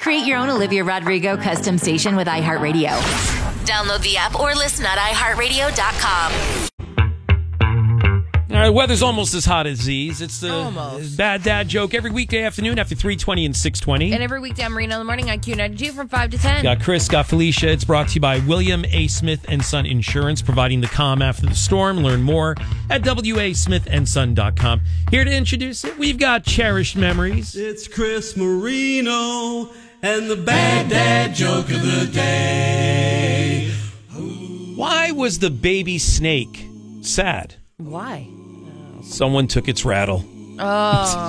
Create your own Olivia Rodrigo custom station with iHeartRadio. Download the app or listen at iHeartRadio.com. All right, weather's almost as hot as these. It's the Almost. Bad Dad Joke every weekday afternoon after 3:20 and 6:20. And every weekday, I'm Marina in the morning on Q92 from 5 to 10. Got Chris, got Felicia. It's brought to you by William A. Smith & Son Insurance, providing the calm after the storm. Learn more at wasmithandson.com. Here to introduce it, we've got Cherished Memories. It's Chris Marino and the Bad Dad Joke of the Day. Why was the baby snake sad? Why? Someone took its rattle. Oh.